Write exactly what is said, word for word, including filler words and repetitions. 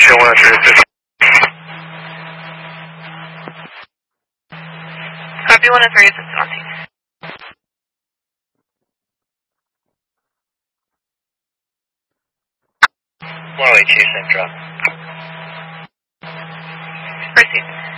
Show one three six. Copy one three six one. one oh eight Chase Central. Proceed.